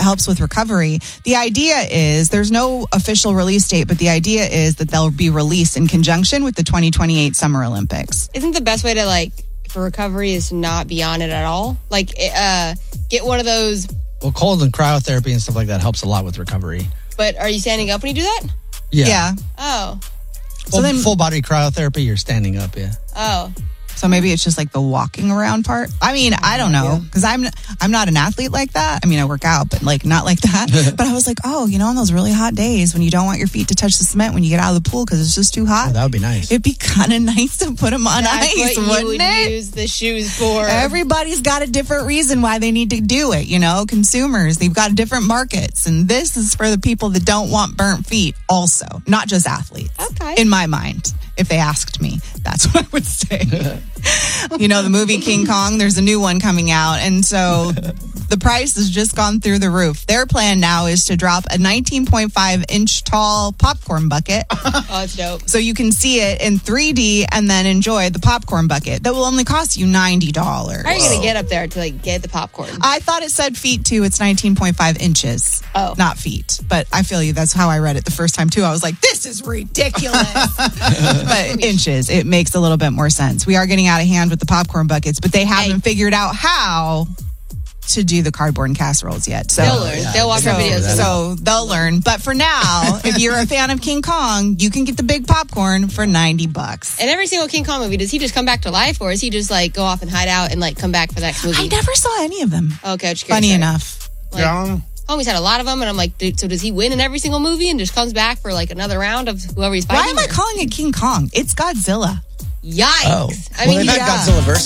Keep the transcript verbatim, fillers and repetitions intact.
helps with recovery. The idea is there's no official release date, but the idea is that they'll be released in conjunction with the twenty twenty-eight Summer Olympics. Isn't the best way to, like, for recovery is to not be on it at all? Like, uh, get one of those. Well, cold and cryotherapy and stuff like that helps a lot with recovery. But are you standing up when you do that? Yeah. Yeah. Oh. Full, So then- full body cryotherapy, you're standing up, yeah. Oh. So maybe it's just like the walking around part. I mean, I don't know, because I'm I'm not an athlete like that. I mean, I work out, but like not like that. But I was like, oh, you know, on those really hot days when you don't want your feet to touch the cement when you get out of the pool because it's just too hot. Oh, that would be nice. It'd be kind of nice to put them on That's ice, what you wouldn't would it? use the shoes for. Everybody's got a different reason why they need to do it. You know, consumers, they've got different markets. And this is for the people that don't want burnt feet also, not just athletes. Okay. In my mind, if they asked me, that's what I would say. You know, the movie King Kong, there's a new one coming out. And so the price has just gone through the roof. Their plan now is to drop a nineteen point five inch tall popcorn bucket. Oh, that's dope. So you can see it in three D and then enjoy the popcorn bucket. That will only cost you ninety dollars. How are you going to get up there to, like, get the popcorn? I thought it said feet too. It's nineteen point five inches. Oh. Not feet. But I feel you. That's how I read it the first time too. I was like, this is ridiculous. But inches. It makes a little bit more sense. We are getting out of hand with the popcorn buckets, but they haven't Hey. figured out how to do the cardboard and casseroles yet. So They'll learn. They'll watch so, our videos. so they'll learn. But for now, if you're a fan of King Kong, you can get the big popcorn for ninety bucks. And every single King Kong movie, does he just come back to life, or is he just, like, go off and hide out and, like, come back for the next movie? I never saw any of them. Okay, I'm just curious. Funny Sorry. enough. Like, Yeah. Homie's had a lot of them, and I'm like, dude, so does he win in every single movie and just comes back for, like, another round of whoever he's fighting? Why am I or- calling it King Kong? It's Godzilla. Yikes. Oh. I well, mean, they've he- had yeah. Godzilla versus